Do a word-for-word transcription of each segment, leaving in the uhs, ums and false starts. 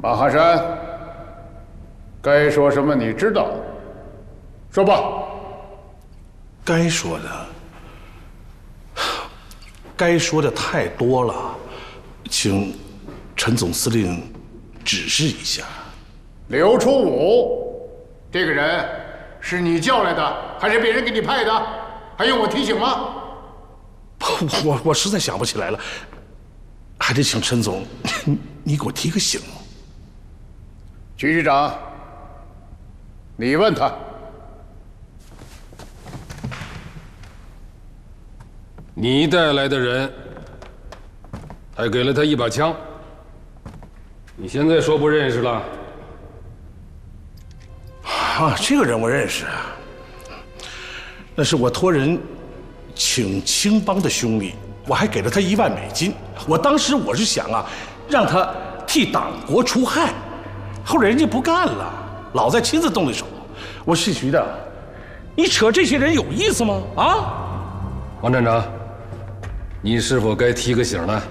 马哈山，该说什么你知道，说吧。 该说的，该说的太多了，请陈总司令指示一下。 刘初武，这个人是你叫来的，还是别人给你派的？还用我提醒吗？ 我我实在想不起来了，还得请陈总，你你给我提个醒。 徐局长，你问他。 你带来的人还给了他一把枪，你现在说不认识了？ 啊，这个人我认识，那是我托人请青帮的兄弟，我还给了他一万美金。我当时我是想啊，让他替党国除害，后来人家不干了，老在亲自动的手。我是徐的，你扯这些人有意思吗？啊， 王站长，你是否该提个醒呢？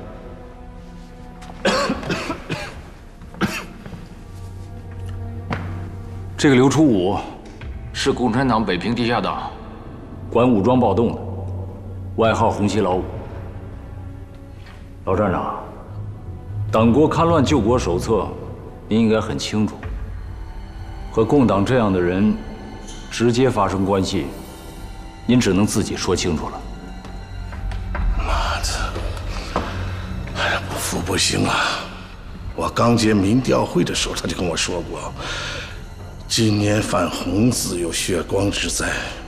这个刘初武是共产党北平地下党，管武装暴动的，外号红旗老五。老站长，党国戡乱救国手册，您应该很清楚。和共党这样的人直接发生关系，您只能自己说清楚了。 妈的！哎呀，不服不行啊！我刚接民调会的时候，他就跟我说过。今年犯红字有血光之灾，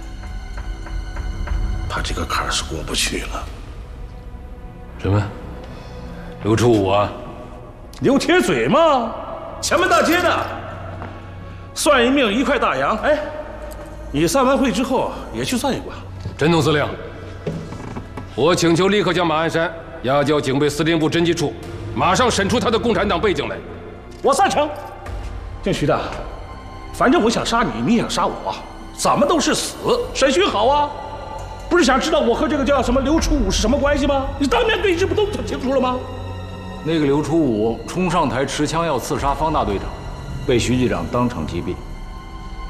他这个坎儿是过不去了。 什么？刘初武啊？ 刘铁嘴嘛，前门大街的，算一命一块大洋。哎，你散完会之后也去算一卦。 陈总司令，我请求立刻将马鞍山押交警备司令部侦缉处，马上审出他的共产党背景来。 我赞成。姓徐的。反正我想杀你，你想杀我，咱们都是死，审讯好啊！不是想知道我和这个叫什么刘初武是什么关系吗？你当面对质不都清楚了吗？ 那个刘初武冲上台持枪要刺杀方大队长，被徐局长当场击毙。